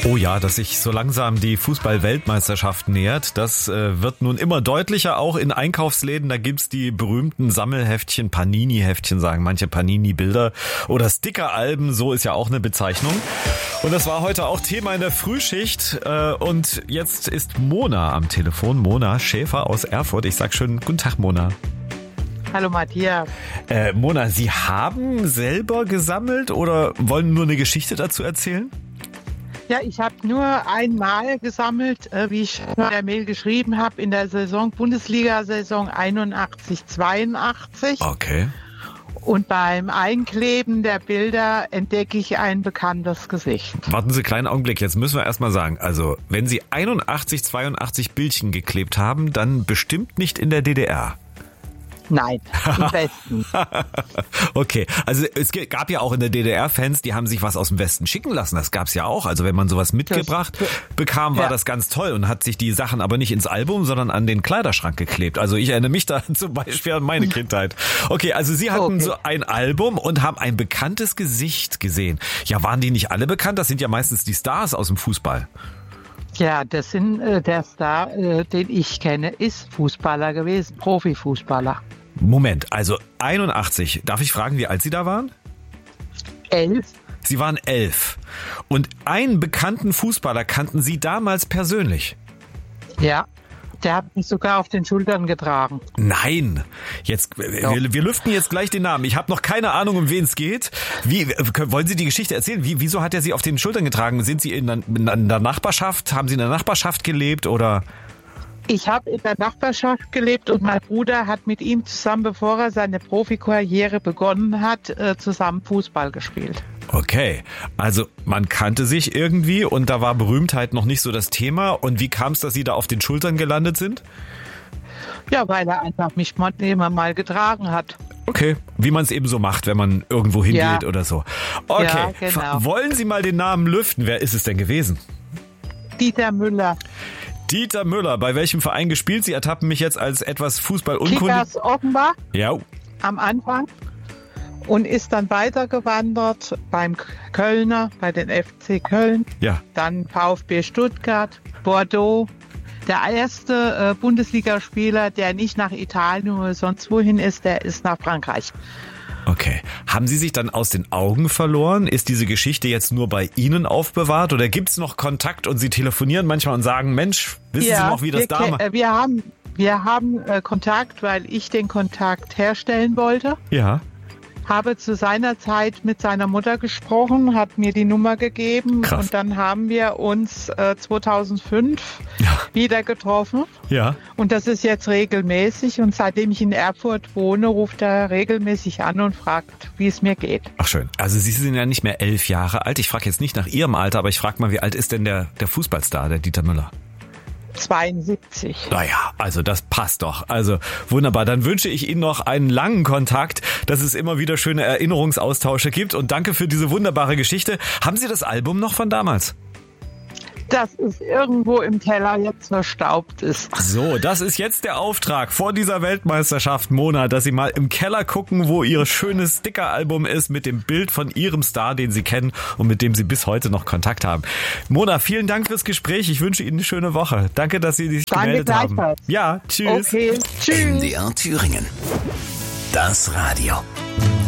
Oh ja, dass sich so langsam die Fußball-Weltmeisterschaft nähert, das wird nun immer deutlicher, auch in Einkaufsläden. Da gibt's die berühmten Sammelheftchen, Panini-Heftchen sagen manche, Panini-Bilder oder Sticker-Alben, so ist ja auch eine Bezeichnung. Und das war heute auch Thema in der Frühschicht. Und jetzt ist Mona am Telefon, Mona Schäfer aus Erfurt. Ich sag schön, guten Tag, Mona. Hallo Matthias. Mona, Sie haben selber gesammelt oder wollen nur eine Geschichte dazu erzählen? Ja, ich habe nur einmal gesammelt, wie ich in der Mail geschrieben habe, in der Bundesliga-Saison 81/82. Okay. Und beim Einkleben der Bilder entdecke ich ein bekanntes Gesicht. Warten Sie einen kleinen Augenblick, jetzt müssen wir erstmal sagen, also wenn Sie 81/82 Bildchen geklebt haben, dann bestimmt nicht in der DDR. Nein, im Westen. Okay, also es gab ja auch in der DDR Fans, die haben sich was aus dem Westen schicken lassen. Das gab's ja auch. Also wenn man sowas mitgebracht bekam, war das ganz toll und hat sich die Sachen aber nicht ins Album, sondern an den Kleiderschrank geklebt. Also ich erinnere mich da zum Beispiel an meine Kindheit. Okay, also Sie hatten so ein Album und haben ein bekanntes Gesicht gesehen. Ja, waren die nicht alle bekannt? Das sind ja meistens die Stars aus dem Fußball. Ja, der Star, den ich kenne, ist Fußballer gewesen, Profifußballer. Moment, also 81. Darf ich fragen, wie alt Sie da waren? 11. Sie waren 11. Und einen bekannten Fußballer kannten Sie damals persönlich? Ja, der hat mich sogar auf den Schultern getragen. Nein, jetzt wir lüften jetzt gleich den Namen. Ich habe noch keine Ahnung, um wen es geht. Wollen Sie die Geschichte erzählen? Wieso hat er Sie auf den Schultern getragen? Sind Sie in der Nachbarschaft? Haben Sie in der Nachbarschaft gelebt oder? Ich habe in der Nachbarschaft gelebt und mein Bruder hat mit ihm zusammen, bevor er seine Profikarriere begonnen hat, zusammen Fußball gespielt. Okay, also man kannte sich irgendwie und da war Berühmtheit noch nicht so das Thema. Und wie kam es, dass Sie da auf den Schultern gelandet sind? Ja, weil er einfach mich immer mal getragen hat. Okay, wie man es eben so macht, wenn man irgendwo hingeht oder so. Okay, ja, genau. Wollen Sie mal den Namen lüften? Wer ist es denn gewesen? Dieter Müller. Dieter Müller, bei welchem Verein gespielt? Sie ertappen mich jetzt als etwas fußballunkundig. Kickers Offenbach. Ja. Am Anfang. Und ist dann weitergewandert beim Kölner, bei den FC Köln. Ja. Dann VfB Stuttgart, Bordeaux. Der erste Bundesligaspieler, der nicht nach Italien oder sonst wohin ist, der ist nach Frankreich. Okay. Haben Sie sich dann aus den Augen verloren? Ist diese Geschichte jetzt nur bei Ihnen aufbewahrt oder gibt's noch Kontakt und Sie telefonieren manchmal und sagen, Mensch, wissen Sie noch, wie das damals... Wir haben Kontakt, weil ich den Kontakt herstellen wollte. Ja. Habe zu seiner Zeit mit seiner Mutter gesprochen, hat mir die Nummer gegeben. Krass. Und dann haben wir uns 2005 wieder getroffen. Ja. Und das ist jetzt regelmäßig. Und seitdem ich in Erfurt wohne, ruft er regelmäßig an und fragt, wie es mir geht. Ach schön. Also Sie sind ja nicht mehr 11 Jahre alt. Ich frage jetzt nicht nach Ihrem Alter, aber ich frage mal, wie alt ist denn der Fußballstar, der Dieter Müller? 72. Naja, also das passt doch. Also wunderbar. Dann wünsche ich Ihnen noch einen langen Kontakt, dass es immer wieder schöne Erinnerungsaustausche gibt. Und danke für diese wunderbare Geschichte. Haben Sie das Album noch von damals? Das ist irgendwo im Keller jetzt verstaubt ist. So, das ist jetzt der Auftrag vor dieser Weltmeisterschaft, Mona, dass Sie mal im Keller gucken, wo Ihr schönes Sticker-Album ist mit dem Bild von Ihrem Star, den Sie kennen und mit dem Sie bis heute noch Kontakt haben. Mona, vielen Dank fürs Gespräch. Ich wünsche Ihnen eine schöne Woche. Danke, dass Sie sich gemeldet haben. Ja, tschüss. Okay, tschüss. MDR Thüringen. Das Radio.